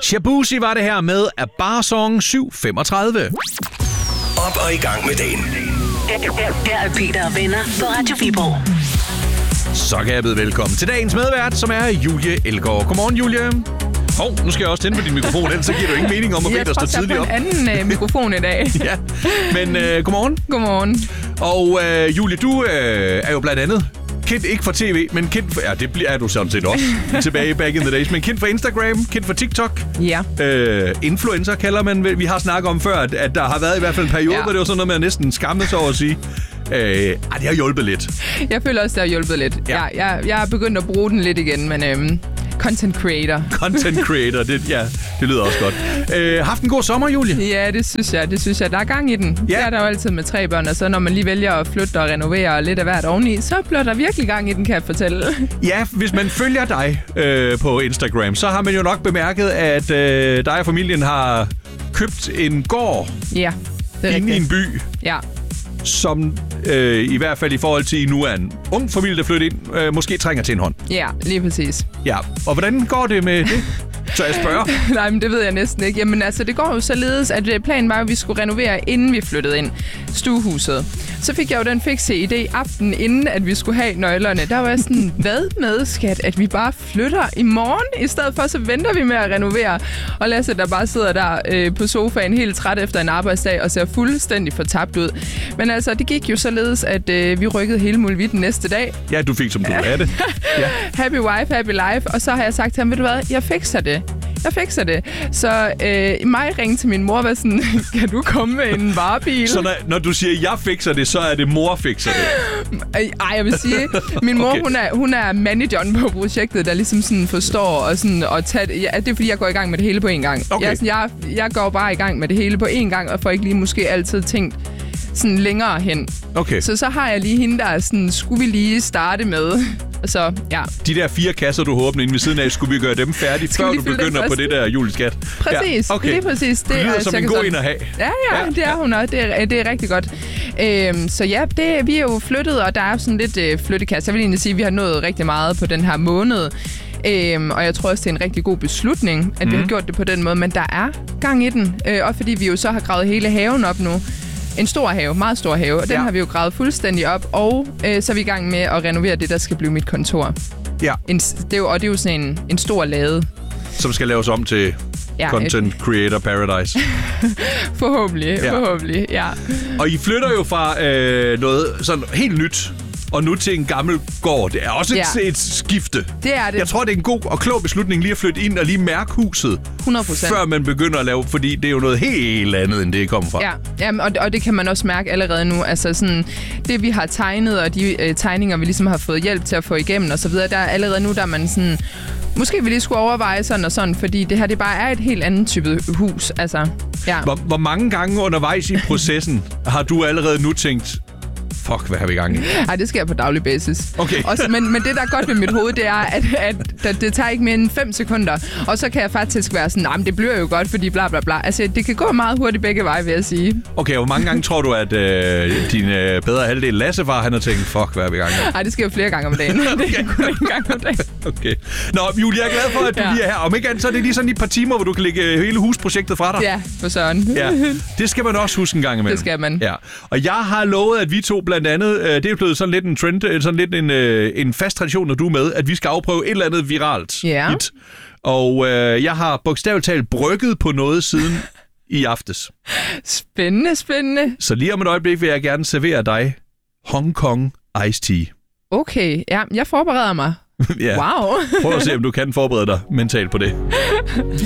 Shabuzi var det her med A Bar Song 735. Op og i gang med dagen. Her er Peter og venner på Radio Viborg. Så kan jeg byde velkommen til dagens medvært, som er Julie Elgaard. Godmorgen, Julie. Nu skal jeg også tænde på din mikrofon, ellers så giver du ingen mening om at bede dig stå tidligt op. Jeg tror, jeg på en anden mikrofon i dag. Ja, men godmorgen. Godmorgen. Og Julie, du er jo blandt andet kendt ikke fra tv, men kendt for... Ja, det er du sådan set også tilbage back in the days. Men kendt for Instagram, kendt for TikTok. Ja. Influencer kalder man. Vi har snakket om før, at der har været i hvert fald en periode, hvor det var sådan noget med at næsten skamme sig over at sige. Det har hjulpet lidt. Jeg føler også, det har hjulpet lidt. Ja. Jeg er begyndt at bruge den lidt igen, men... Content creator. Content creator, det lyder også godt. Haft en god sommer, Julie? Ja, det synes jeg. Der er gang i den. Ja. Det er der jo altid med 3 børn, og så når man lige vælger at flytte og renovere lidt af hvert oveni, så bliver der virkelig gang i den, kan jeg fortælle. Ja, hvis man følger dig på Instagram, så har man jo nok bemærket, at dig og familien har købt en gård inde i en by. Ja. Som i hvert fald i forhold til, I nu er en ung familie, der flytter ind, måske trænger til en hånd. Ja, lige præcis. Ja, og hvordan går det med det? Så jeg spørger. Nej, men det ved jeg næsten ikke. Jamen altså, det går jo således, at planen var, at vi skulle renovere, inden vi flyttede ind. Stuehuset. Så fik jeg jo den fikse idé aftenen, inden at vi skulle have nøglerne. Der var jeg sådan, hvad med, skat, at vi bare flytter i morgen? I stedet for, så venter vi med at renovere. Og Lasse, der bare sidder der på sofaen helt træt efter en arbejdsdag og ser fuldstændig fortabt ud. Men altså, det gik jo således, at vi rykkede hele muligheden næste dag. Ja, du fik som du havde det. Ja. Happy wife, happy life. Og så har jeg sagt til ham, ved du hvad, jeg fikser det. Så mig ringte til min mor og var sådan, kan du komme med en varebil? Så når du siger, jeg fikser det, så er det mor fikser det? Ej, jeg vil sige, min mor, okay. hun er manageren på projektet, der ligesom sådan forstår og sådan at tage det. Ja, det er fordi, jeg går i gang med det hele på en gang. Okay. Jeg går bare i gang med det hele på en gang, og får ikke lige måske altid tænkt sådan længere hen. Okay. Så har jeg lige hende, der sådan, skulle vi lige starte med. Så, ja. De der 4 kasser, du håber inde ved siden af, skulle vi gøre dem færdige, før du begynder på det der juleskat? Præcis, ja, okay. Lige præcis. Det lyder som en god en at have. Ja, det er hun også. Det er rigtig godt. Så ja, vi er jo flyttet, og der er sådan lidt flyttekasse. Jeg vil egentlig sige, at vi har nået rigtig meget på den her måned. Og jeg tror også, det er en rigtig god beslutning, at vi har gjort det på den måde. Men der er gang i den. Og fordi vi jo så har gravet hele haven op nu. En stor have, meget stor have, og den har vi jo gravet fuldstændig op, og så er vi i gang med at renovere det, der skal blive mit kontor. Ja. Det er jo sådan en stor lade. Som skal laves om til Content Creator Paradise. Forhåbentlig, ja. Og I flytter jo fra noget sådan helt nyt, og nu til en gammel gård. Det er også et skifte. Det er det. Jeg tror, det er en god og klog beslutning lige at flytte ind og lige mærke huset. 100%. Før man begynder at lave, fordi det er jo noget helt andet, end det kommer fra. Ja, jamen, og det kan man også mærke allerede nu. Altså sådan, det vi har tegnet, og de tegninger, vi ligesom har fået hjælp til at få igennem og så videre, der er allerede nu, der man sådan... Måske vi lige skulle overveje sådan og sådan, fordi det her, det bare er et helt andet type hus. Altså, ja. Hvor mange gange undervejs i processen har du allerede nu tænkt... Fuck, hvad har vi i gang i? Nej, det sker på daglig basis. Okay. Også, men det, der er godt ved mit hoved, det er, at det tager ikke mere end 5 sekunder. Og så kan jeg faktisk være sådan, nej, men det bliver jo godt, fordi bla bla bla. Altså, det kan gå meget hurtigt begge veje, vil jeg sige. Okay, hvor mange gange tror du, at din bedre halvdel Lassefar, han har tænkt, fuck, hvad har vi i gang i? Nej, det sker jo flere gange om dagen. Okay. Det kan kun en gang om dagen. Okay. Nå, Julie, jeg er glad for, at du lige er her. Om ikke andet, så er det lige sådan et par timer, hvor du kan lægge hele husprojektet fra dig. Ja, for søren. Ja, det skal man også huske en gang imellem. Det skal man. Ja. Og jeg har lovet, at vi to blandt andet, det er blevet sådan lidt en trend, sådan lidt en fast tradition, når du er med, at vi skal afprøve et eller andet viralt hit. Og jeg har bogstaveligt talt brygget på noget siden i aftes. Spændende. Så lige om et øjeblik vil jeg gerne servere dig Hong Kong Iced Tea. Okay, ja, jeg forbereder mig. Ja. Wow. Prøv at se, om du kan forberede dig mentalt på det. Vi